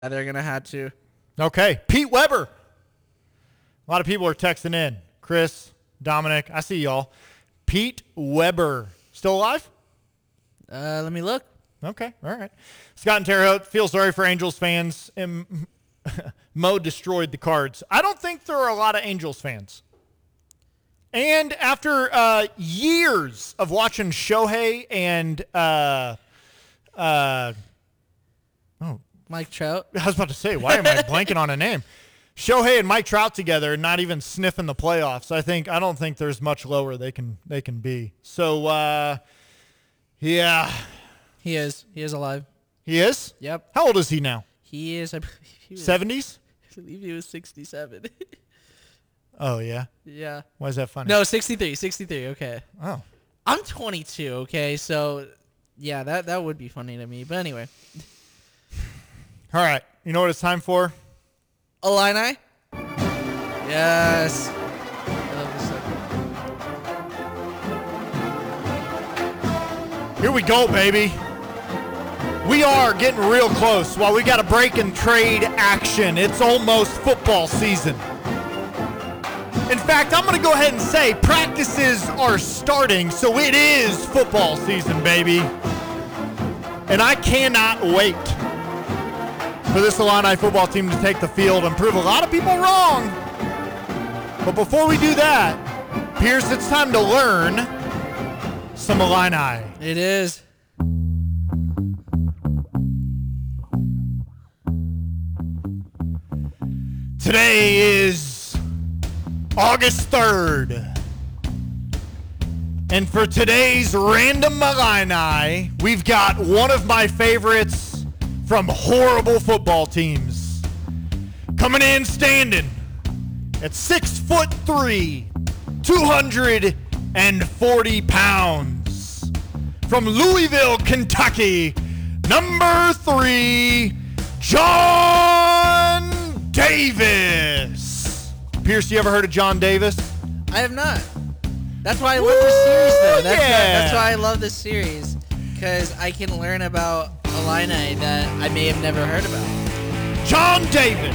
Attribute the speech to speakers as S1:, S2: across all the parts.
S1: they're going to have to.
S2: Okay. Pete Weber. A lot of people are texting in. Chris, Dominic, I see y'all. Pete Weber. Still alive?
S1: Let me look.
S2: Okay. All right. Scott and Terre Haute, feel sorry for Angels fans. Mo destroyed the Cards. I don't think there are a lot of Angels fans. And after years of watching Shohei and
S1: Mike Trout.
S2: I was about to say, why am I blanking on a name? Shohei and Mike Trout together, not even sniffing the playoffs. I don't think there's much lower they can be. So, yeah.
S1: He is alive.
S2: He is?
S1: Yep.
S2: How old is he now?
S1: He is, I believe he was,
S2: 70s?
S1: I believe he was 67.
S2: Oh, yeah?
S1: Yeah.
S2: Why is that funny?
S1: No, 63, okay.
S2: Oh.
S1: I'm 22, okay? So, yeah, that would be funny to me. But anyway.
S2: All right. You know what it's time for?
S1: Illini? Yes. I love this segment.
S2: Here we go, baby. We are getting real close. While we got a break and trade action, it's almost football season. In fact, I'm going to go ahead and say practices are starting, so it is football season, baby. And I cannot wait for this Illini football team to take the field and prove a lot of people wrong. But before we do that, Pierce, it's time to learn some Illini.
S1: It is.
S2: Today is August 3rd. And for today's Random Illini, we've got one of my favorites from horrible football teams. Coming in standing at 6'3", 240 pounds. From Louisville, Kentucky, number 3, John Davis. Pierce, you ever heard of John Davis?
S1: I have not. That's why I love this series, though. That's
S2: Yeah.
S1: why I love this series, because I can learn about Illini that I may have never heard about.
S2: John Davis.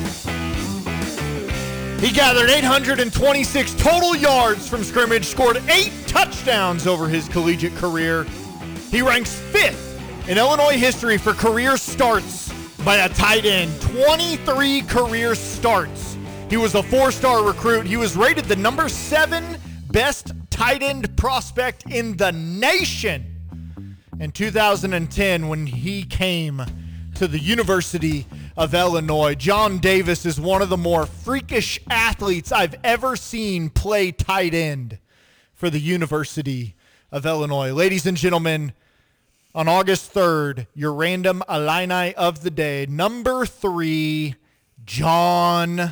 S2: He gathered 826 total yards from scrimmage, scored 8 touchdowns over his collegiate career. He ranks 5th in Illinois history for career starts by a tight end. 23 career starts. He was a 4-star recruit. He was rated the number 7 best tight end prospect in the nation in 2010 when he came to the University of Illinois. John Davis is one of the more freakish athletes I've ever seen play tight end for the University of Illinois. Ladies and gentlemen, on August 3rd, your Random Illini of the day, number 3, John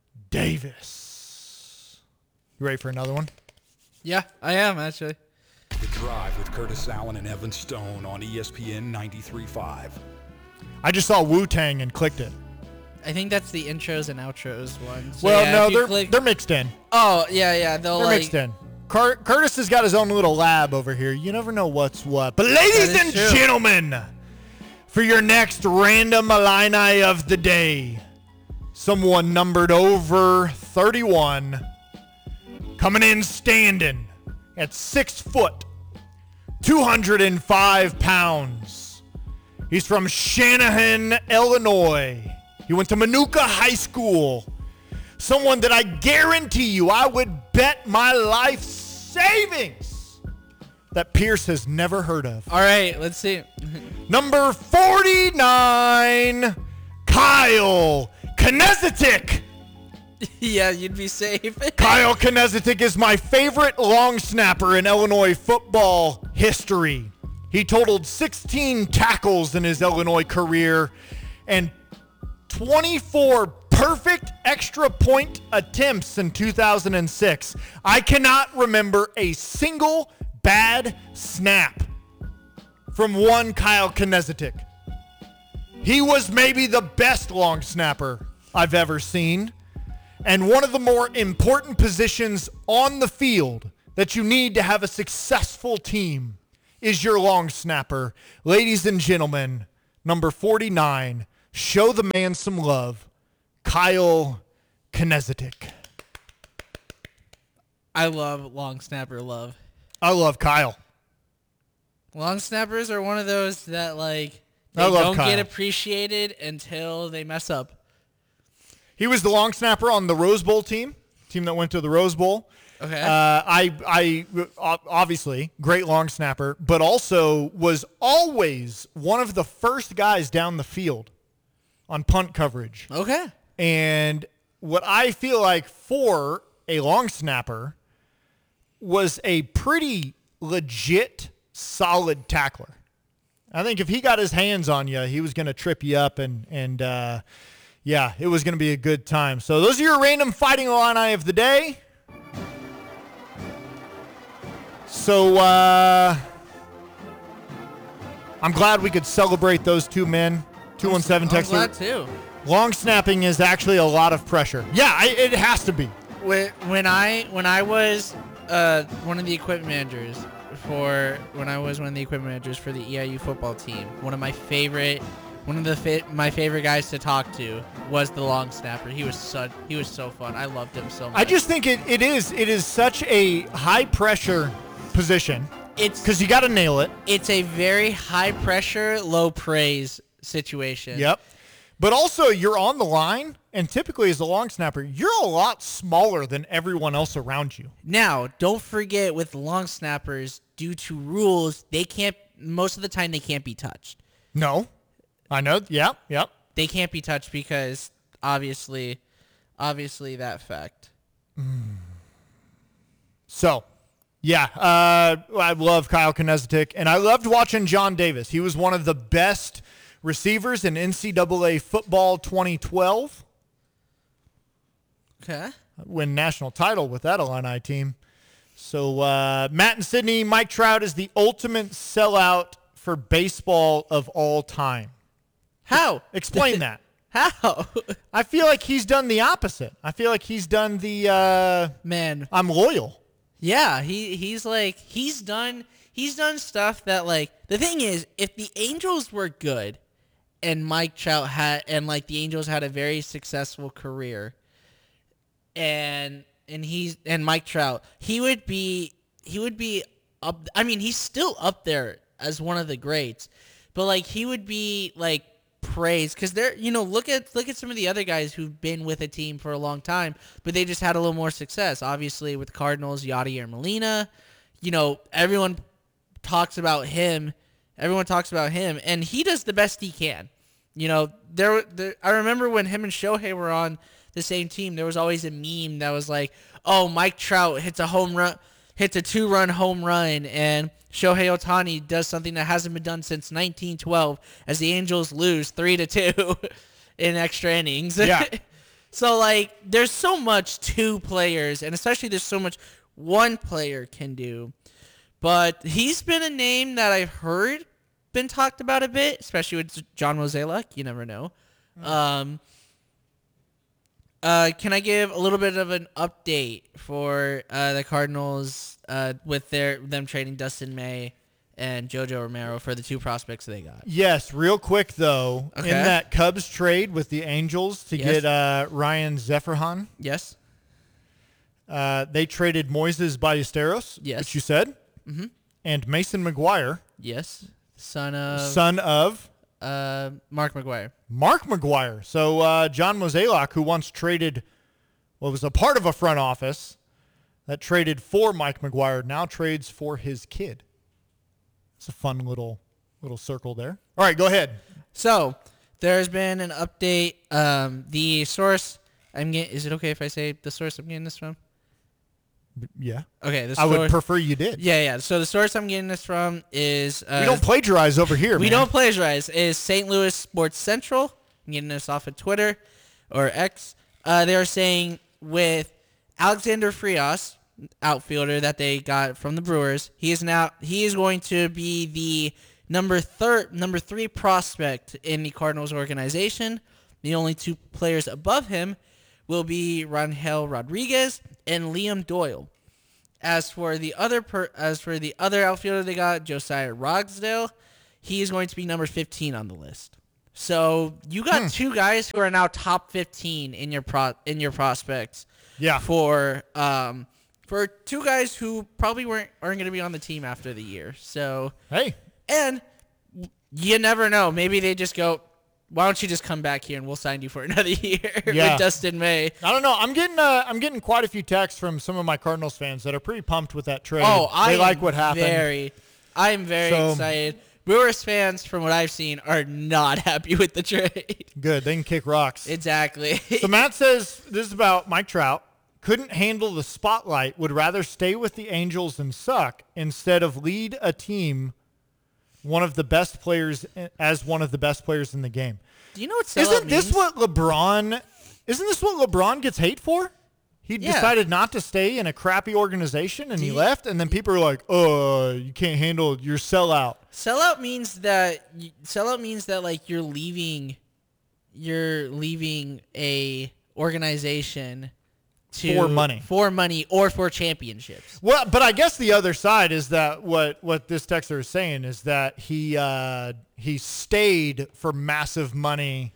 S2: Davis. You ready for another one?
S1: Yeah, I am, actually.
S3: The Drive with Curtis Allen and Evan Stone on ESPN 93.5.
S2: I just saw Wu-Tang and clicked it.
S1: I think that's the intros and outros one. So
S2: Well,
S1: yeah,
S2: no,
S1: if you
S2: they're mixed in.
S1: Oh, yeah, they'll
S2: They're mixed in. Curtis has got his own little lab over here. You never know what's what. But ladies and
S1: true.
S2: gentlemen, for your next Random Illini of the day, someone numbered over 31, coming in standing at 6 foot, 205 pounds. He's from Shanahan, Illinois. He went to Manuka High School. Someone that I guarantee you I would bet my life savings that Pierce has never heard of.
S1: All right, let's see.
S2: Number 49, Kyle Knezetik.
S1: Yeah, you'd be safe.
S2: Kyle Knezetik is my favorite long snapper in Illinois football history. He totaled 16 tackles in his Illinois career and 24 perfect extra point attempts in 2006. I cannot remember a single bad snap from one Kyle Knezetik. He was maybe the best long snapper I've ever seen, and one of the more important positions on the field that you need to have a successful team is your long snapper. Ladies and gentlemen, number 49, show the man some love, Kyle Knezetic.
S1: I love long snapper love.
S2: I love Kyle.
S1: Long snappers are one of those that like
S2: I
S1: they
S2: love
S1: don't
S2: Kyle.
S1: get appreciated until they mess up.
S2: He was the long snapper on the Rose Bowl team that went to the Rose Bowl.
S1: Okay.
S2: I obviously great long snapper, but also was always one of the first guys down the field on punt coverage.
S1: Okay.
S2: And what I feel like for a long snapper was a pretty legit, solid tackler. I think if he got his hands on you, he was going to trip you up, and yeah, it was going to be a good time. So those are your random Fighting Illini of the day. So I'm glad we could celebrate those two men. 217
S1: I'm
S2: text.
S1: glad too.
S2: Long snapping is actually a lot of pressure. Yeah, it has to be.
S1: When I was one of the equipment managers for the EIU football team, my favorite guys to talk to was the long snapper. He was so fun. I loved him so much.
S2: I just think it is such a high pressure position.
S1: It's
S2: because you got to nail it.
S1: It's a very high pressure, low praise situation.
S2: Yep. But also, you're on the line, and typically as a long snapper, you're a lot smaller than everyone else around you.
S1: Now, don't forget with long snappers, due to rules, most of the time they can't be touched.
S2: No. I know. Yep.
S1: They can't be touched because obviously that fact.
S2: So, yeah, I love Kyle Knezetic, and I loved watching John Davis. He was one of the best receivers in NCAA football 2012.
S1: Okay.
S2: Win national title with that Illini team. So Matt and Sydney, Mike Trout is the ultimate sellout for baseball of all time.
S1: How?
S2: Explain that.
S1: How?
S2: I feel like he's done the opposite. I feel like he's done the
S1: man.
S2: I'm loyal.
S1: Yeah, he's done stuff that, like, the thing is, if the Angels were good and Mike Trout the Angels had a very successful career and Mike Trout, he would be up. I mean, he's still up there as one of the greats, but like he would be like praised because they're, look at some of the other guys who've been with a team for a long time, but they just had a little more success. Obviously, with the Cardinals, Yadier Molina, everyone talks about him. And he does the best he can. I remember when him and Shohei were on the same team, there was always a meme that was like, oh, Mike Trout hits a 2-run home run, and Shohei Ohtani does something that hasn't been done since 1912 as the Angels lose 3-2 in extra innings.
S2: Yeah.
S1: So, like, there's so much two players, and especially there's so much one player can do. But he's been a name that I've heard been talked about a bit, especially with John Mozeliak. You never know. Can I give a little bit of an update for the Cardinals with them trading Dustin May and JoJo Romero for the two prospects they got?
S2: Yes, real quick though,
S1: Okay.
S2: in that Cubs trade with the Angels to
S1: Yes.
S2: get Ryan Zeferhan,
S1: Yes.
S2: they traded Moises Ballesteros,
S1: Yes.
S2: which you said, and Mason McGuire,
S1: Yes. Son of Mark McGuire.
S2: Mark McGuire. So John Mozeliak, who once traded, was a part of a front office that traded for Mike McGuire, now trades for his kid. It's a fun little circle there. All right, go ahead.
S1: So there's been an update. The source is it okay if I say the source I'm getting this from?
S2: Yeah.
S1: Okay,
S2: I would prefer you did.
S1: Yeah. So the source I'm getting this from is
S2: We don't plagiarize over here,
S1: we
S2: man.
S1: don't plagiarize. Is St. Louis Sports Central? I'm getting this off of Twitter or X. They are saying with Alexander Frias, outfielder that they got from the Brewers, he is going to be the number 3 prospect in the Cardinals organization. The only two players above him will be Rangel Rodriguez and Liam Doyle. As for the other outfielder they got, Josiah Rogsdale, he is going to be number 15 on the list. So you got two guys who are now top 15 in your prospects.
S2: Yeah.
S1: For two guys who probably aren't going to be on the team after the year. So
S2: Hey.
S1: And you never know. Maybe they just go, why don't you just come back here and we'll sign you for another year with Dustin May.
S2: I don't know. I'm getting quite a few texts from some of my Cardinals fans that are pretty pumped with that trade.
S1: Oh,
S2: they like what happened.
S1: I'm very excited. Brewers fans, from what I've seen, are not happy with the trade.
S2: Good. They can kick rocks.
S1: Exactly.
S2: So Matt says, this is about Mike Trout. Couldn't handle the spotlight, would rather stay with the Angels and suck instead of lead a team one of the best players in the game.
S1: Do you know what sellout means?
S2: Isn't this what LeBron gets hate for? He decided not to stay in a crappy organization and he left, and then people are like, "Oh, you can't handle your sellout."
S1: Sellout means that like you're leaving a organization
S2: for money
S1: or for championships.
S2: Well, but I guess the other side is that what this texter is saying is that he stayed for massive money,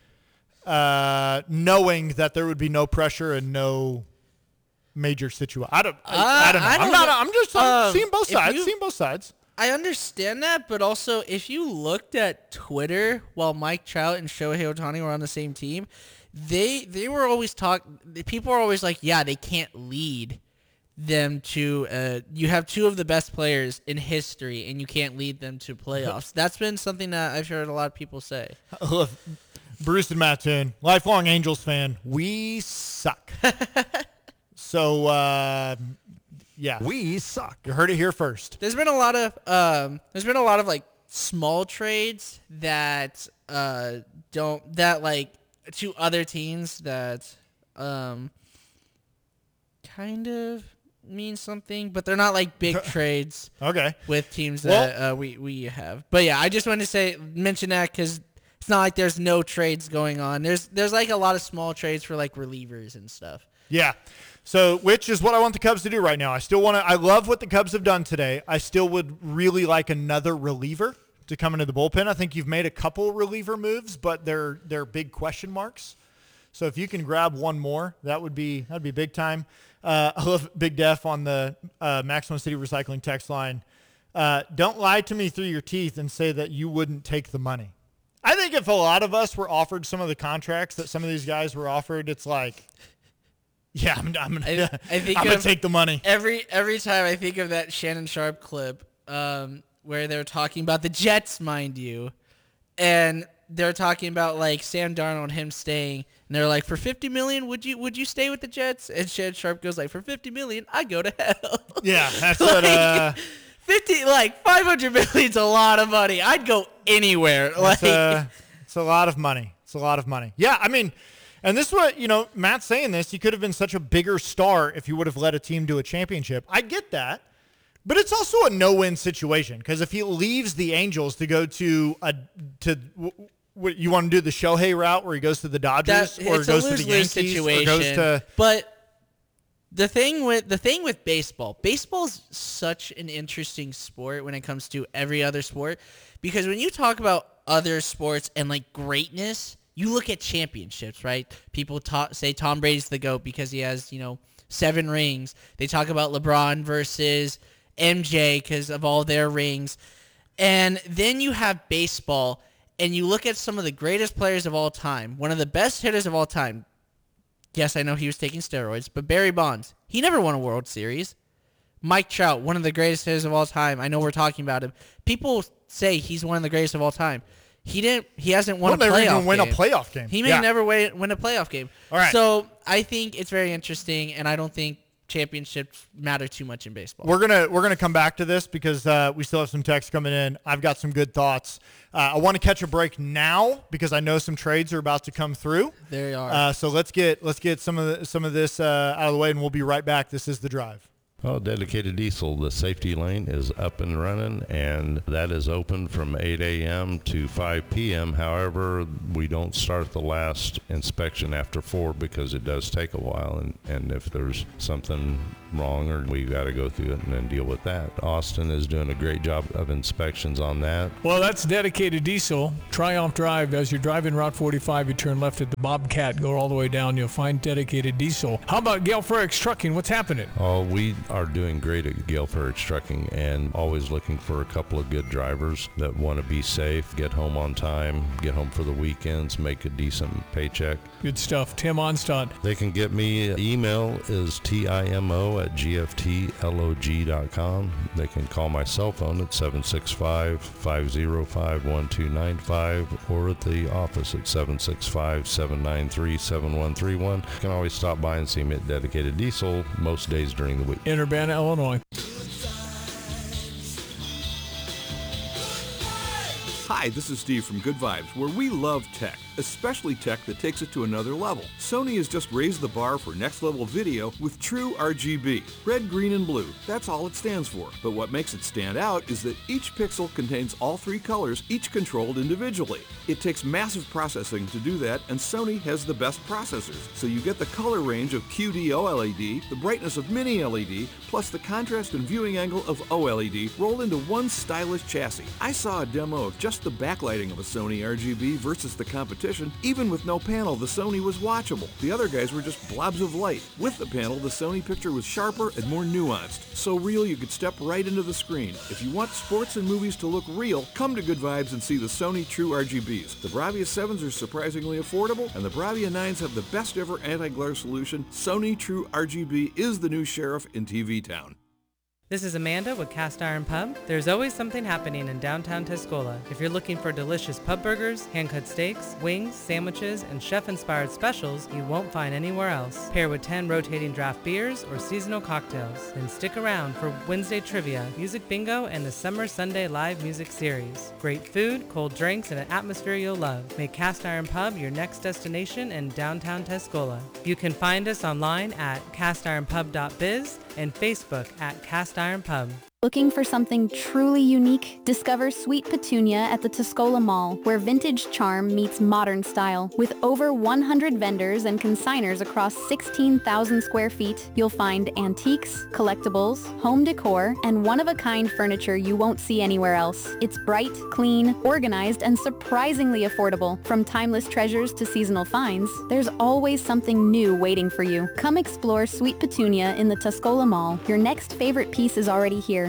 S2: knowing that there would be no pressure and no major situation. I don't know. I'm seeing both sides.
S1: I understand that, but also if you looked at Twitter while Mike Trout and Shohei Ohtani were on the same team, they were always people are always like, yeah, they can't lead them to you have two of the best players in history and you can't lead them to playoffs. That's been something that I've heard a lot of people say.
S2: Bruce and Mattoon, lifelong Angels fan, we suck. So yeah,
S4: we suck.
S2: You heard it here first.
S1: There's been a lot of like small trades that to other teams that kind of mean something, but they're not like big trades.
S2: Okay.
S1: With teams that we have. But yeah, I just wanted to mention that because it's not like there's no trades going on. There's like a lot of small trades for like relievers and stuff.
S2: Yeah. So, which is what I want the Cubs to do right now. I love what the Cubs have done today. I still would really like another reliever to come into the bullpen. I think you've made a couple reliever moves, but they're big question marks. So if you can grab one more, that'd be big time. I love Big Def on the Maximum City Recycling text line. Don't lie to me through your teeth and say that you wouldn't take the money. I think if a lot of us were offered some of the contracts that some of these guys were offered, it's like, yeah, I'm gonna take the money.
S1: Every time I think of that Shannon Sharp clip, where they're talking about the Jets, mind you, and they're talking about like Sam Darnold, him staying, and they're like, for $50 million, would you stay with the Jets? And Shannon Sharp goes like, for $50 million, I'd go to hell.
S2: Yeah, that's
S1: like, $500 million's a lot of money. I'd go anywhere.
S2: It's a lot of money. It's a lot of money. Yeah, I mean. And this is what, Matt's saying this. He could have been such a bigger star if you would have led a team to a championship. I get that. But it's also a no-win situation because if he leaves the Angels to go to what you want to do the Shohei route where he goes to the Dodgers or goes to the Yankees situation. Or goes to
S1: But the thing with baseball's such an interesting sport when it comes to every other sport because when you talk about other sports and like greatness, you look at championships, right? People say Tom Brady's the GOAT because he has, 7 rings. They talk about LeBron versus MJ because of all their rings. And then you have baseball, and you look at some of the greatest players of all time, one of the best hitters of all time. Yes, I know he was taking steroids, but Barry Bonds, he never won a World Series. Mike Trout, one of the greatest hitters of all time. I know we're talking about him. People say he's one of the greatest of all time. He hasn't won a playoff game.
S2: Never even win a playoff game.
S1: He may never win a playoff game.
S2: All right.
S1: So I think it's very interesting, and I don't think championships matter too much in baseball.
S2: We're gonna come back to this because we still have some texts coming in. I've got some good thoughts. I want to catch a break now because I know some trades are about to come through.
S1: There you are.
S2: So let's get some of this out of the way, and we'll be right back. This is The Drive.
S4: Well, Dedicated Diesel, the safety lane is up and running, and that is open from 8 a.m. to 5 p.m. However, we don't start the last inspection after 4 because it does take a while, and if there's something wrong, or we got to go through it and then deal with that. Austin is doing a great job of inspections on that.
S5: Well, that's Dedicated Diesel. Triumph Drive. As you're driving Route 45, you turn left at the Bobcat, go all the way down. You'll find Dedicated Diesel. How about Gale Frericks Trucking? What's happening?
S4: Oh, we are doing great at Gale Frericks Trucking and always looking for a couple of good drivers that want to be safe, get home on time, get home for the weekends, make a decent paycheck.
S5: Good stuff. Tim Onstad.
S4: They can get me. Email is timo@gftlog.com. They can call my cell phone at 765-505-1295 or at the office at 765-793-7131. You can always stop by and see me at Dedicated Diesel most days during the week.
S5: In Urbana, Illinois.
S6: Hi, this is Steve from Good Vibes, where we love tech, especially tech that takes it to another level. Sony has just raised the bar for next-level video with True RGB. Red, green, and blue, that's all it stands for. But what makes it stand out is that each pixel contains all three colors, each controlled individually. It takes massive processing to do that, and Sony has the best processors. So you get the color range of QD OLED, the brightness of Mini LED, plus the contrast and viewing angle of OLED rolled into one stylish chassis. I saw a demo of just the backlighting of a Sony RGB versus the competition. Even with no panel, the Sony was watchable. The other guys were just blobs of light. With the panel, the Sony picture was sharper and more nuanced. So real you could step right into the screen. If you want sports and movies to look real, come to Good Vibes and see the Sony True RGBs. The Bravia 7s are surprisingly affordable, and the Bravia 9s have the best ever anti-glare solution. Sony True RGB is the new sheriff in TV town.
S7: This is Amanda with Cast Iron Pub. There's always something happening in downtown Tuscola. If you're looking for delicious pub burgers, hand-cut steaks, wings, sandwiches, and chef-inspired specials you won't find anywhere else. Pair with 10 rotating draft beers or seasonal cocktails. Then stick around for Wednesday trivia, music bingo, and the Summer Sunday live music series. Great food, cold drinks, and an atmosphere you'll love. Make Cast Iron Pub your next destination in downtown Tuscola. You can find us online at castironpub.biz and Facebook at Cast Iron Pub.
S8: Looking for something truly unique? Discover Sweet Petunia at the Tuscola Mall, where vintage charm meets modern style. With over 100 vendors and consigners across 16,000 square feet, you'll find antiques, collectibles, home decor, and one-of-a-kind furniture you won't see anywhere else. It's bright, clean, organized, and surprisingly affordable. From timeless treasures to seasonal finds, there's always something new waiting for you. Come explore Sweet Petunia in the Tuscola Mall. Your next favorite piece is already here.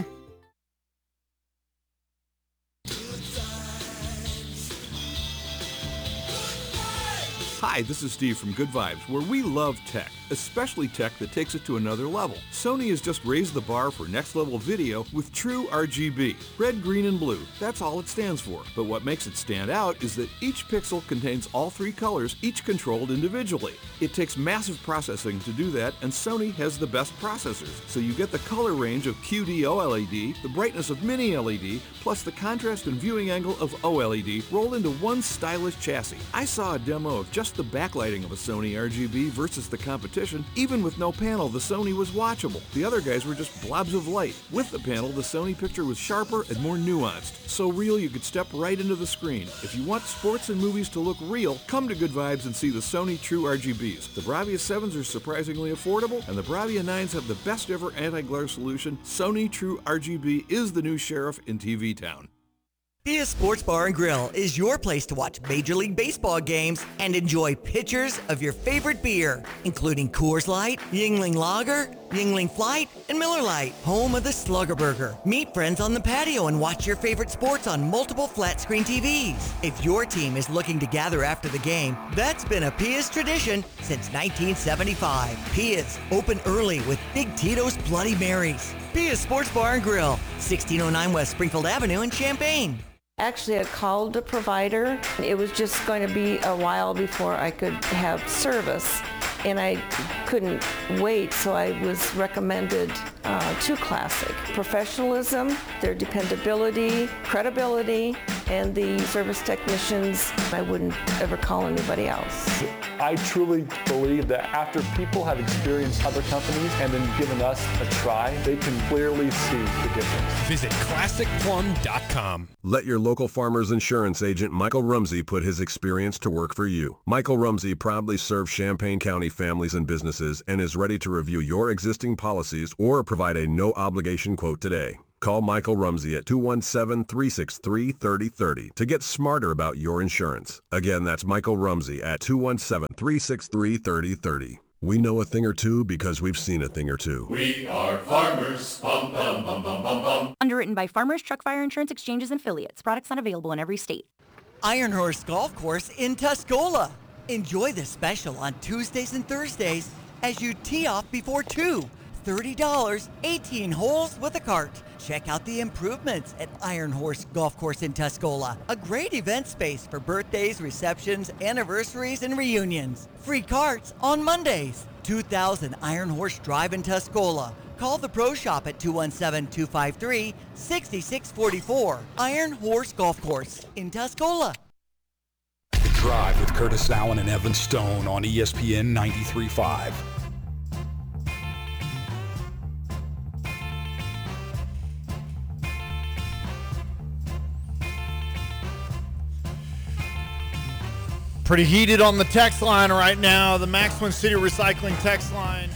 S6: Hi, this is Steve from Good Vibes, where we love tech, especially tech that takes it to another level. Sony has just raised the bar for next-level video with True RGB. Red, green, and blue, that's all it stands for. But what makes it stand out is that each pixel contains all three colors, each controlled individually. It takes massive processing to do that, and Sony has the best processors. So you get the color range of QD OLED, the brightness of Mini LED, plus the contrast and viewing angle of OLED rolled into one stylish chassis. I saw a demo of just the backlighting of a Sony RGB versus the competition. Even with no panel, the Sony was watchable. The other guys were just blobs of light. With the panel, the Sony picture was sharper and more nuanced. So real you could step right into the screen. If you want sports and movies to look real, come to Good Vibes and see the Sony True RGBs. The Bravia 7s are surprisingly affordable, and the Bravia 9s have the best ever anti-glare solution. Sony True RGB is the new sheriff in TV town.
S9: Pia Sports Bar and Grill is your place to watch Major League Baseball games and enjoy pitchers of your favorite beer, including Coors Light, Yuengling Lager, Yuengling Flight, and Miller Lite, home of the Slugger Burger. Meet friends on the patio and watch your favorite sports on multiple flat-screen TVs. If your team is looking to gather after the game, that's been a Pia's tradition since 1975. Pia's, open early with Big Tito's Bloody Marys. Pia's Sports Bar and Grill, 1609 West Springfield Avenue in Champaign.
S10: Actually, I called the provider. It was just going to be a while before I could have service, and I couldn't wait, so I was recommended to Classic. Professionalism, their dependability, credibility, And the service technicians, I wouldn't ever call anybody else.
S11: I truly believe that after people have experienced other companies and then given us a try, they can clearly see the difference.
S12: Visit ClassicPlum.com.
S13: Let your local Farmers Insurance agent Michael Rumsey put his experience to work for you. Michael Rumsey proudly serves Champaign County families and businesses and is ready to review your existing policies or provide a no-obligation quote today. Call Michael Rumsey at 217-363-3030 to get smarter about your insurance. Again, that's Michael Rumsey at 217-363-3030. We know a thing or two because we've seen a thing or two.
S14: We are farmers. Bum, bum, bum, bum, bum, bum.
S15: Underwritten by Farmers Truck Fire Insurance Exchanges and Affiliates. Products not available in every state.
S9: Iron Horse Golf Course in Tuscola. Enjoy the special on Tuesdays and Thursdays as you tee off before 2. $30, 18 holes with a cart. Check out the improvements at Iron Horse Golf Course in Tuscola. A great event space for birthdays, receptions, anniversaries, and reunions. Free carts on Mondays. 2000 Iron Horse Drive in Tuscola. Call the Pro Shop at 217-253-6644. Iron Horse Golf Course in Tuscola.
S3: The Drive with Curtis Allen and Evan Stone on ESPN 93.5.
S2: Pretty heated on the text line right now, the Max Twin City Recycling text line.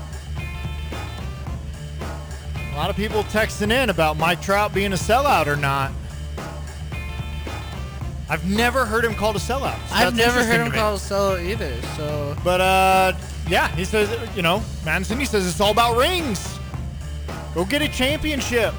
S2: A lot of people texting in about Mike Trout being a sellout or not. I've never heard him called a sellout. So
S1: I've never heard him called a sellout either. So,
S2: but yeah, he says, Madison, he says it's all about rings. Go get a championship.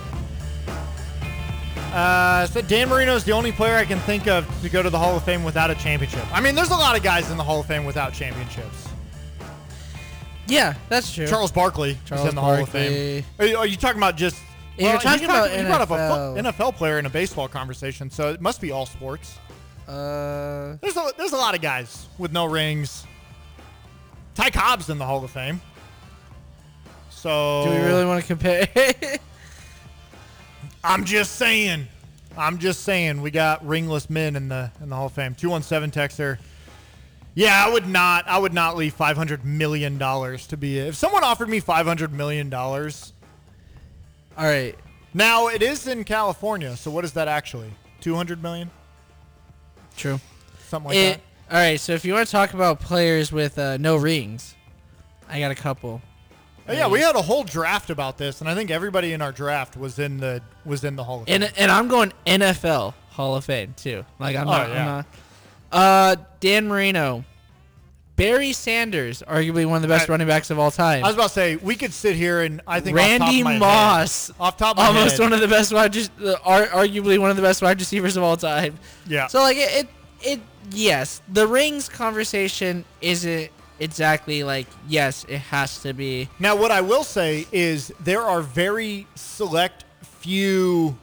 S2: So Dan Marino is the only player I can think of to go to the Hall of Fame without a championship. I mean, there's a lot of guys in the Hall of Fame without championships.
S1: Yeah, that's true.
S2: Charles Barkley is in the Hall of Fame. Are you talking about just...
S1: If you're talking about NFL.
S2: You brought up a NFL player in a baseball conversation, so it must be all sports. There's a lot of guys with no rings. Ty Cobb's in the Hall of Fame. So...
S1: Do we really want to compare?
S2: I'm just saying. We got ringless men in the Hall of Fame. 217 texter. Yeah, I would not leave $500 million to be if someone offered me $500 million. All
S1: right.
S2: Now it is in California, so what is that actually? 200 million?
S1: True.
S2: Something like that.
S1: All right, so if you want to talk about players with no rings, I got a couple.
S2: Oh, yeah, we had a whole draft about this, and I think everybody in our draft was in the Hall of Fame.
S1: And I'm going NFL Hall of Fame too. Like I'm not.
S2: Yeah.
S1: I'm not. Dan Marino, Barry Sanders, arguably one of the best running backs of all time.
S2: I was about to say we could sit here and I think
S1: Randy Moss,
S2: off top of my
S1: almost
S2: head.
S1: one of the best arguably one of the best wide receivers of all time.
S2: Yeah.
S1: So like it yes, the rings conversation isn't exactly like, yes, it has to be.
S2: Now, what I will say is there are very select few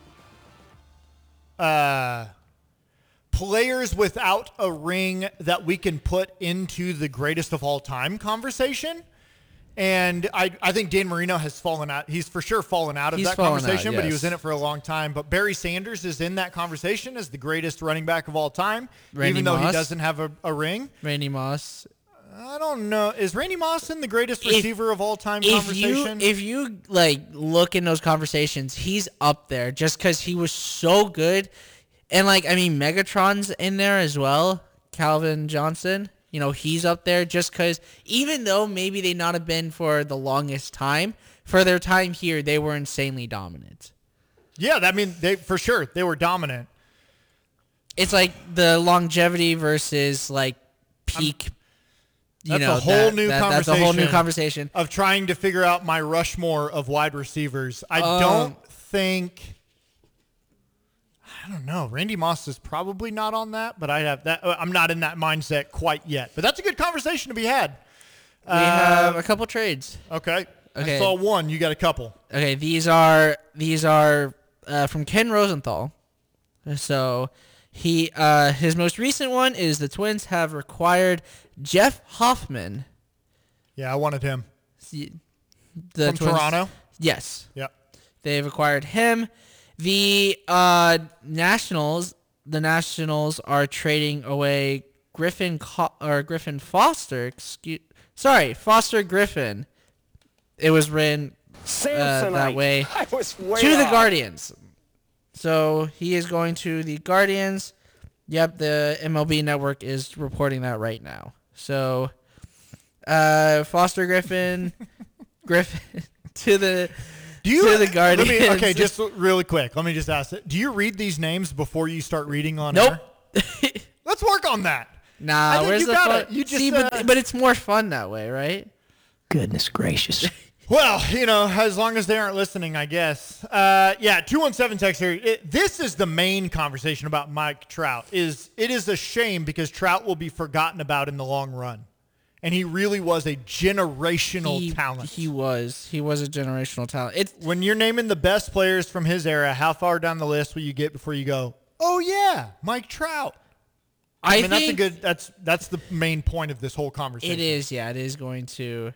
S2: players without a ring that we can put into the greatest of all time conversation. And I think Dan Marino has fallen out. He's for sure fallen out of that conversation, but he was in it for a long time. But Barry Sanders is in that conversation as the greatest running back of all time, even though he doesn't have a ring.
S1: Randy Moss.
S2: I don't know. Is Randy Moss in the greatest receiver of all time conversation?
S1: If you like look in those conversations, he's up there just because he was so good. And like, I mean, Megatron's in there as well. Calvin Johnson, he's up there just because even though maybe they not have been for the longest time, for their time here, they were insanely dominant.
S2: Yeah, I mean, for sure, they were dominant.
S1: It's like the longevity versus like peak.
S2: That's a whole new conversation.
S1: That's a whole new conversation
S2: of trying to figure out my Rushmore of wide receivers. I don't know. Randy Moss is probably not on that, but I have that. I'm not in that mindset quite yet. But that's a good conversation to be had.
S1: We have a couple trades.
S2: Okay. I saw one. You got a couple.
S1: Okay. These are from Ken Rosenthal. So his most recent one is the Twins have required Jeff Hoffman.
S2: Yeah, I wanted him.
S1: From
S2: Twins, Toronto?
S1: Yes.
S2: Yep.
S1: They've acquired him. The Nationals, the Nationals are trading away Griffin Foster. Foster Griffin. It was written that way
S12: I was way
S1: to the
S12: off.
S1: Guardians. So he is going to the Guardians. Yep, the MLB Network is reporting that right now. So Foster Griffin to the Guardians.
S2: Okay, just really quick. Let me just ask it. Do you read these names before you start reading on
S1: Nope.
S2: air? Let's work on that.
S1: Nah, where's the fun?
S2: You just,
S1: See, but it's more fun that way, right?
S16: Goodness gracious.
S2: Well, as long as they aren't listening, I guess. 217 text here. This is the main conversation about Mike Trout. It is a shame because Trout will be forgotten about in the long run. And he really was a generational talent.
S1: He was a generational talent.
S2: When you're naming the best players from his era, how far down the list will you get before you go, oh yeah, Mike Trout? I mean, that's the main point of this whole conversation.
S1: It is, yeah. It is going to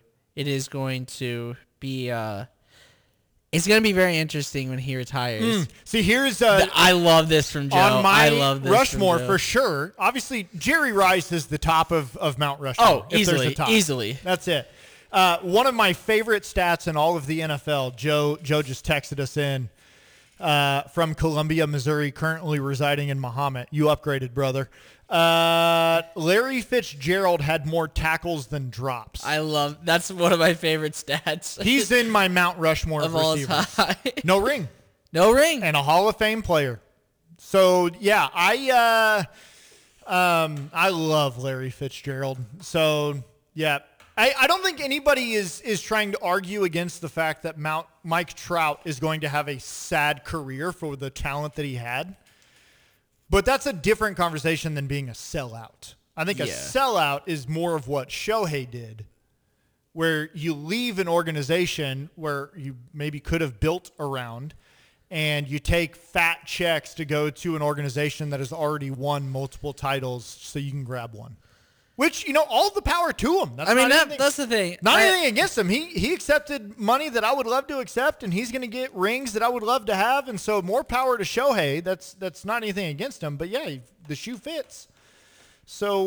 S1: be. It's going to be very interesting when he retires.
S2: See, here's
S1: I love this from Joe.
S2: On my
S1: I love this
S2: Rushmore
S1: from Joe.
S2: for sure. Obviously, Jerry Rice is the top of Mount Rushmore.
S1: Oh,
S2: if there's a top.
S1: easily.
S2: That's it. One of my favorite stats in all of the NFL. Joe just texted us in from Columbia, Missouri, currently residing in Mahomet. You upgraded, brother. Larry Fitzgerald had more tackles than drops.
S1: That's one of my favorite stats.
S2: He's in my Mount Rushmore
S1: of
S2: receivers.
S1: all time.
S2: No ring.
S1: And
S2: a Hall of Fame player. So yeah, I love Larry Fitzgerald. So yeah, I don't think anybody is trying to argue against the fact that Mike Trout is going to have a sad career for the talent that he had. But that's a different conversation than being a sellout. I think a sellout is more of what Shohei did, where you leave an organization where you maybe could have built around, and you take fat checks to go to an organization that has already won multiple titles so you can grab one. Which, all the power to him.
S1: That's the thing.
S2: Not anything against him. He accepted money that I would love to accept, and he's going to get rings that I would love to have, and so more power to Shohei. That's not anything against him, but yeah, the shoe fits. So,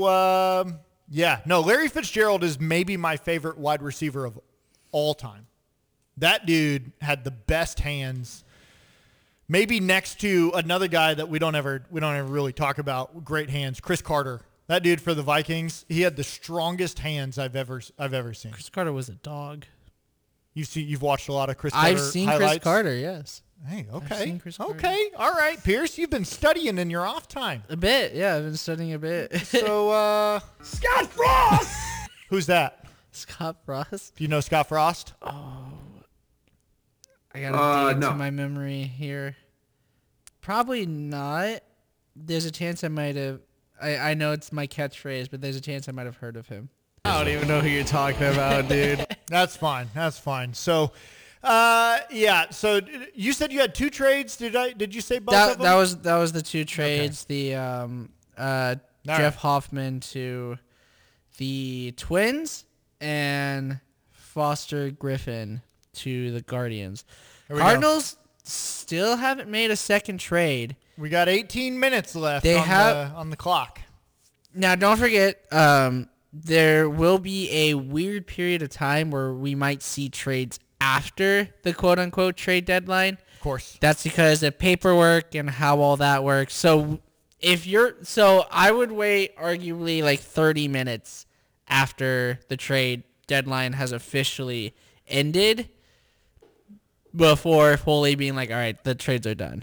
S2: Larry Fitzgerald is maybe my favorite wide receiver of all time. That dude had the best hands. Maybe next to another guy that we don't ever really talk about, great hands, Chris Carter. That dude for the Vikings, he had the strongest hands I've ever seen.
S1: Chris Carter was a dog.
S2: You've watched a lot of Chris Carter
S1: I've seen
S2: highlights?
S1: Chris Carter, yes.
S2: Hey, okay.
S1: I've seen Chris Carter.
S2: Okay, all right, Pierce, you've been studying in your off time.
S1: A bit, yeah, I've been studying a bit.
S2: So, Scott Frost! Who's that?
S1: Scott Frost?
S2: Do you know Scott Frost?
S1: Oh. I gotta dig into my memory here. Probably not. There's a chance I might have. I know it's my catchphrase, but there's a chance I might have heard of him.
S5: I don't even know who you're talking about, dude.
S2: That's fine. So, so you said you had two trades. Did you say both of them?
S1: That was the two trades. Okay. The Jeff Hoffman to the Twins and Foster Griffin to the Guardians. Cardinals still haven't made a second trade.
S2: We got 18 minutes left on the clock.
S1: Now, don't forget, there will be a weird period of time where we might see trades after the quote-unquote trade deadline.
S2: Of course.
S1: That's because of paperwork and how all that works. So I would wait arguably like 30 minutes after the trade deadline has officially ended before fully being like, all right, the trades are done.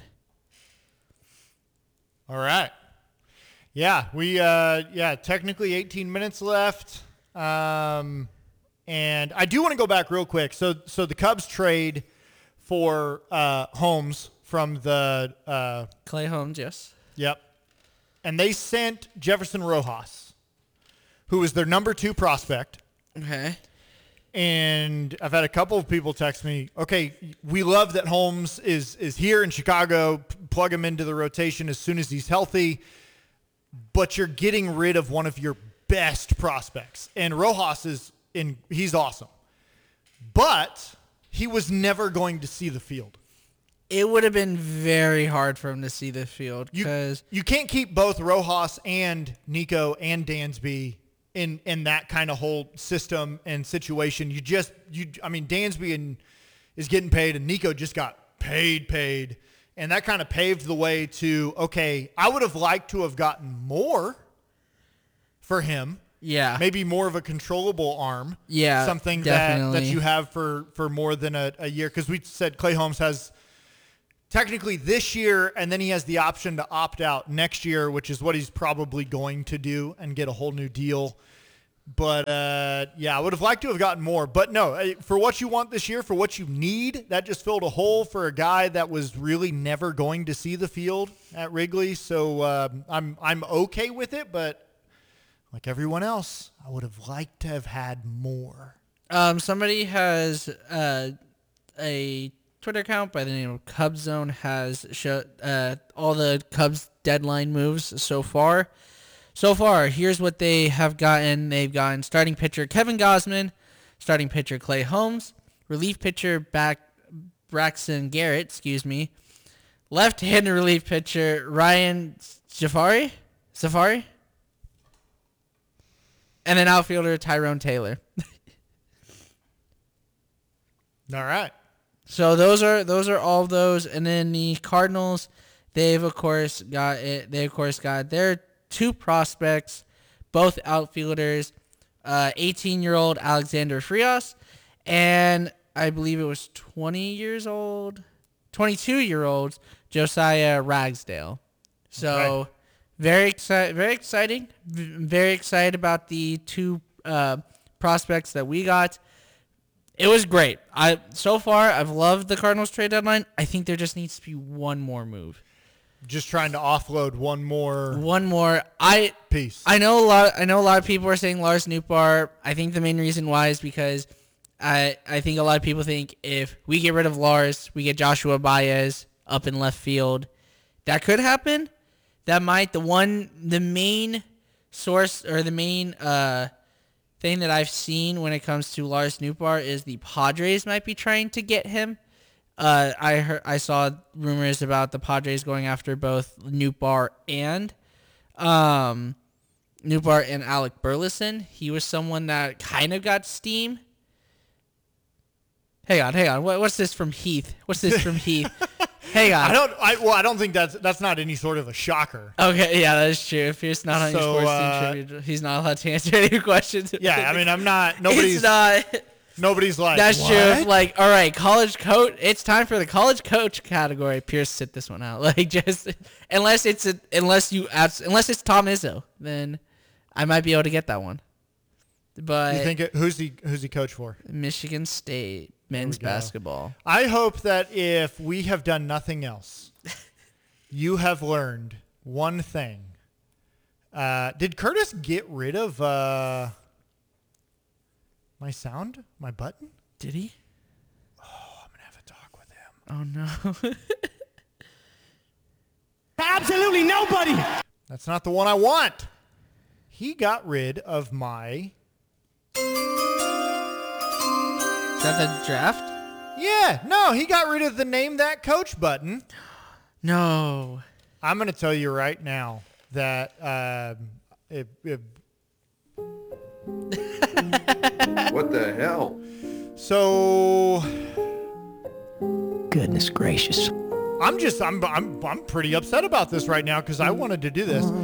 S2: All right. Yeah, we technically 18 minutes left. And I do want to go back real quick. So the Cubs trade for Holmes from the
S1: Clay Holmes, yes.
S2: Yep. And they sent Jefferson Rojas, who was their number 2 prospect.
S1: Okay.
S2: And I've had a couple of people text me, okay, we love that Holmes is here in Chicago. Plug him into the rotation as soon as he's healthy. But you're getting rid of one of your best prospects. And Rojas he's awesome. But he was never going to see the field.
S1: it would have been very hard for him to see the field because
S2: you can't keep both Rojas and Nico and Dansby in that kind of whole system and situation. Dansby is getting paid and Nico just got paid. And that kind of paved the way to, okay, I would have liked to have gotten more for him.
S1: Yeah.
S2: Maybe more of a controllable arm.
S1: Yeah,
S2: Something
S1: definitely.
S2: that you have for more than a year. Because we said Clay Holmes has technically this year, and then he has the option to opt out next year, which is what he's probably going to do and get a whole new deal. But, I would have liked to have gotten more. But, no, for what you want this year, for what you need, that just filled a hole for a guy that was really never going to see the field at Wrigley. So I'm okay with it, but like everyone else, I would have liked to have had more.
S1: Somebody has a Twitter account by the name of Cubs Zone has showed all the Cubs deadline moves so far. So far, here's what they have gotten. They've gotten starting pitcher Kevin Gausman, starting pitcher Clay Holmes, relief pitcher Braxton Garrett, left-handed relief pitcher Ryan Safari, and then outfielder Tyrone Taylor.
S2: All right.
S1: So those are all of those, and then the Cardinals, they've of course got their two prospects, both outfielders, 18-year-old Alexander Frias, and I believe it was 22-year-old Josiah Ragsdale. So
S2: Okay.
S1: very exciting. Very excited about the two prospects that we got. It was great. So far I've loved the Cardinals trade deadline. I think there just needs to be one more move.
S2: Just trying to offload one more piece.
S1: I know a lot of people are saying Lars Nootbaar. I think the main reason why is because I think a lot of people think if we get rid of Lars, we get Joshua Baez up in left field. That could happen. That might the main source or the main thing that I've seen when it comes to Lars Nootbaar is the Padres might be trying to get him. I saw rumors about the Padres going after both Nootbaar and Alec Burleson. He was someone that kind of got steam. Hang on. What's this from Heath? Hang on.
S2: I don't think that's not any sort of a shocker.
S1: Okay, yeah, that is true. If he's not on your sports team trivia, he's not allowed to answer any questions.
S2: Yeah, I mean, I'm not. Nobody's like,
S1: that's
S2: what?
S1: true. Like, all right, college coach. It's time for the college coach category. Pierce, sit this one out. Like, just unless it's Tom Izzo, then I might be able to get that one. But
S2: you think who's he coach for?
S1: Michigan State men's basketball.
S2: I hope that if we have done nothing else, you have learned one thing. Did Curtis get rid of my sound, my button?
S1: Did he?
S2: Oh, I'm gonna have a talk with him.
S1: Oh no.
S17: Absolutely nobody.
S2: That's not the one I want. He got rid of my.
S1: Is that the draft?
S2: Yeah, no, he got rid of the name that coach button.
S1: No.
S2: I'm going to tell you right now that
S18: What the hell?
S2: So
S16: Goodness gracious.
S2: I'm pretty upset about this right now because I wanted to do this.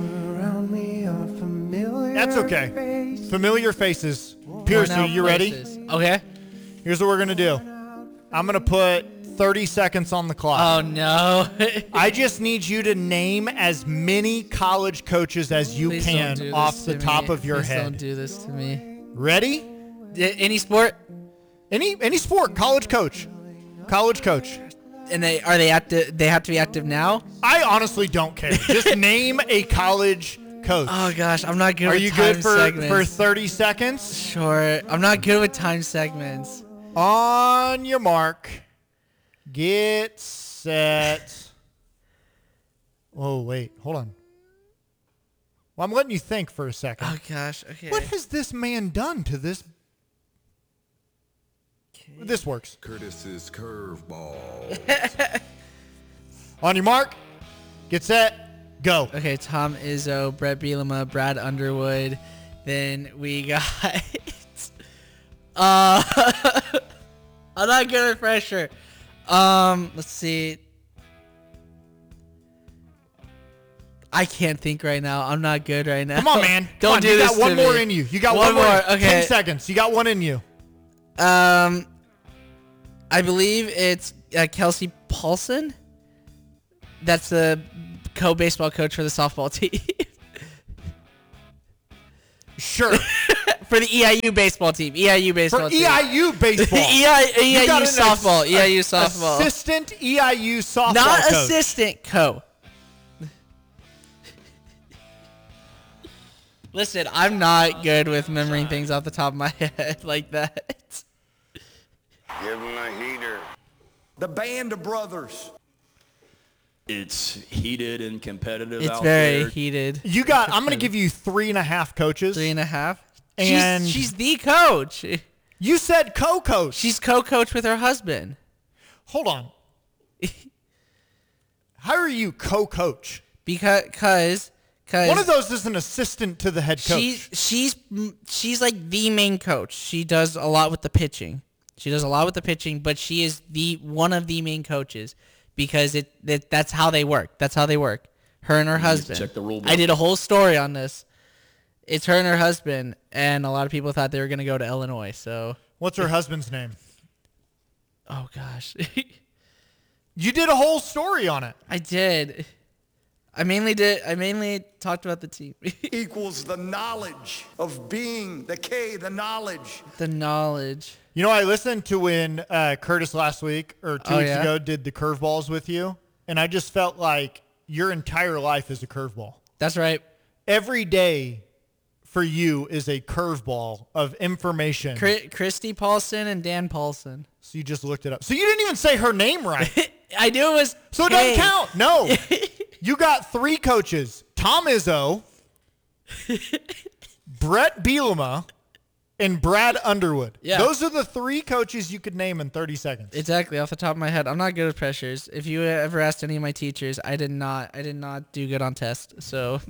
S2: That's okay. Familiar faces. Pierce, are you ready?
S1: Okay.
S2: Here's what we're going to do. I'm going to put 30 seconds on the clock.
S1: Oh, no.
S2: I just need you to name as many college coaches as you
S1: Please
S2: can
S1: don't do
S2: off
S1: this
S2: the
S1: to
S2: top
S1: me.
S2: of your
S1: Please
S2: head.
S1: Don't do this to me.
S2: Ready?
S1: Any sport?
S2: Any sport. College coach. College coach.
S1: And they active? They have to be active now?
S2: I honestly don't care. Just name a college coach.
S1: Oh gosh, I'm not good
S2: Are
S1: with
S2: you
S1: time
S2: good
S1: segments.
S2: for 30 seconds?
S1: Sure. I'm not good with time segments.
S2: On your mark. Get set. Oh, wait. Hold on. Well, I'm letting you think for a second.
S1: Oh gosh. Okay.
S2: What has this man done to this? Okay. This works.
S18: Curtis's curveball.
S2: On your mark, get set, go.
S1: Okay, Tom Izzo, Brett Bielema, Brad Underwood. Then we got... I'm not good at pressure. Let's see. I can't think right now. I'm not good right now.
S2: Come on, man.
S1: Don't do this to me.
S2: You got one more in you. You got one more.
S1: Okay.
S2: 10 seconds. You got one in you.
S1: I believe it's Kelsey Paulson. That's the co-baseball coach for the softball team.
S2: Sure.
S1: For the EIU baseball team. EIU baseball team.
S2: EIU baseball.
S1: EIU softball. EIU softball.
S2: Assistant EIU softball
S1: Not
S2: coach.
S1: assistant co. Listen, I'm not good with remembering things off the top of my head like that.
S18: Give him a heater.
S19: The Band of Brothers.
S20: It's heated and competitive
S1: It's
S20: out
S1: very
S20: there.
S1: heated.
S2: You got. I'm going to give you 3.5 coaches.
S1: 3.5.
S2: And
S1: she's the coach.
S2: You said co-coach.
S1: She's co-coach with her husband.
S2: Hold on. How are you co-coach?
S1: Because
S2: one of those is an assistant to the head coach.
S1: She's like the main coach. She does a lot with the pitching. But she is one of the main coaches because that's how they work. That's how they work. Her and her husband.
S20: Check the rule book.
S1: I did a whole story on this. It's her and her husband, and a lot of people thought they were going to go to Illinois. So
S2: what's her husband's name?
S1: Oh gosh.
S2: You did a whole story on it.
S1: I did. I mainly talked about the team.
S19: Equals the knowledge of being, the knowledge.
S1: The knowledge.
S2: You know, I listened to when Curtis last week or 2 weeks ago did the curveballs with you, and I just felt like your entire life is a curveball.
S1: That's right.
S2: Every day for you is a curveball of information.
S1: Christy Paulson and Dan Paulson.
S2: So you just looked it up. So you didn't even say her name right.
S1: I knew it was.
S2: So it doesn't count. No. You got 3 coaches: Tom Izzo, Brett Bielema, and Brad Underwood.
S1: Yeah.
S2: Those are the 3 coaches you could name in 30 seconds.
S1: Exactly, off the top of my head. I'm not good at pressures. If you ever asked any of my teachers, I did not do good on tests. So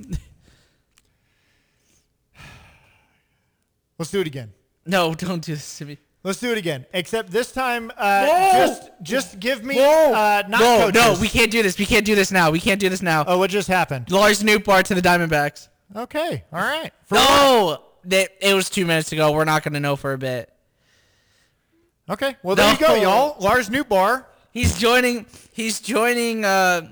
S2: let's do it again.
S1: No, don't do this to me.
S2: Let's do it again. Except this time,
S1: No!
S2: just give me coaches.
S1: No, we can't do this. We can't do this now. We can't do this now.
S2: Oh, what just happened?
S1: Lars Nootbaar to the Diamondbacks.
S2: Okay, all right.
S1: It was 2 minutes ago. We're not going to know for a bit.
S2: Okay, well there you go, y'all. Lars Nootbaar.
S1: He's joining his friend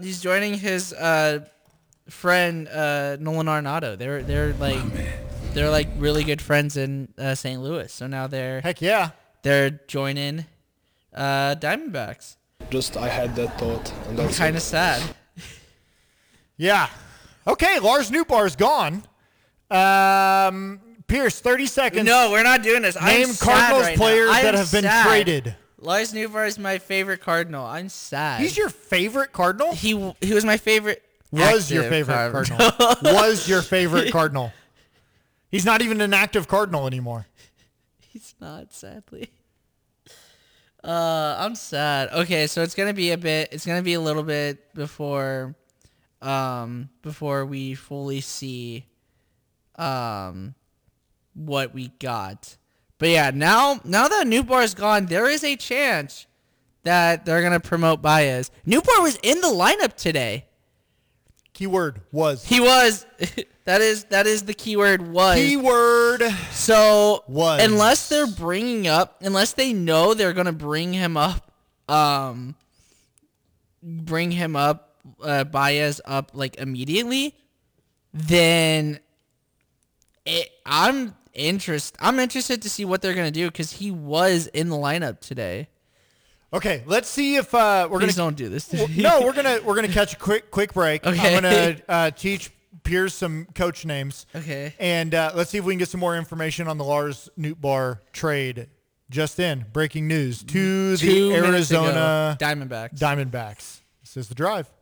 S1: Nolan Arenado. They're like really good friends in St. Louis. So now they're joining Diamondbacks.
S21: Just I had that thought, and that's
S1: kind of sad.
S2: Yeah. Okay, Lars Nootbaar's gone. Pierce, 30 seconds.
S1: No, we're not doing this.
S2: Name Cardinals players that have been traded.
S1: Lars Nootbaar is my favorite Cardinal. I'm sad.
S2: He's your favorite Cardinal?
S1: He was my favorite.
S2: Was your favorite Cardinal? Was your favorite Cardinal? He's not even an active Cardinal anymore.
S1: He's not, sadly. I'm sad. Okay, so it's gonna be a little bit before we fully see what we got. But yeah, now that Nootbaar is gone, there is a chance that they're gonna promote Baez. Nootbaar was in the lineup today.
S2: Keyword was.
S1: He was. That is the keyword was.
S2: Keyword.
S1: So
S2: was.
S1: Unless they know they're gonna bring him up, Baez up like immediately, then I'm interested to see what they're gonna do because he was in the lineup today.
S2: Okay, let's see if Please
S1: don't do this to me.
S2: No, we're gonna catch a quick break.
S1: Okay.
S2: I'm gonna teach Piers some coach names.
S1: Okay.
S2: And let's see if we can get some more information on the Lars Nootbaar trade. Just in, breaking news to the Arizona
S1: Diamondbacks.
S2: Diamondbacks. This is The Drive.